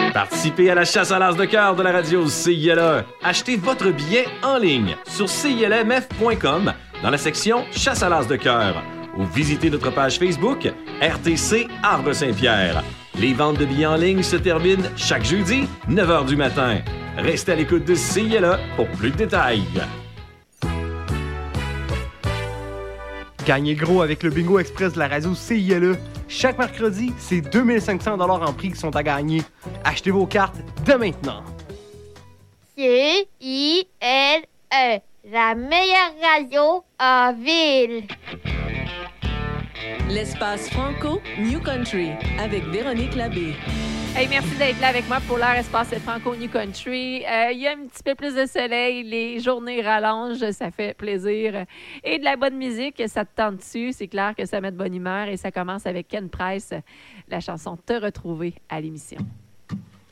Participez à la chasse à l'as de cœur de la radio CILA. Achetez votre billet en ligne sur CILMF.com dans la section Chasse à l'as de cœur ou visitez notre page Facebook RTC Arbre-Saint-Pierre. Les ventes de billets en ligne se terminent chaque jeudi, 9h du matin. Restez à l'écoute de CILA pour plus de détails. Gagnez gros avec le Bingo Express de la radio CILA. Chaque mercredi, c'est 2500 $ en prix qui sont à gagner. Achetez vos cartes dès maintenant. CILE, la meilleure radio en ville. L'espace Franco New Country avec Véronique Labbé. Hey, merci d'être là avec moi pour l'heure Espace Franco New Country. Il y a un petit peu plus de soleil, les journées rallongent, ça fait plaisir. Et de la bonne musique, ça te tente dessus, c'est clair que ça met de bonne humeur. Et ça commence avec Ken Price, la chanson « Te retrouver » à l'émission.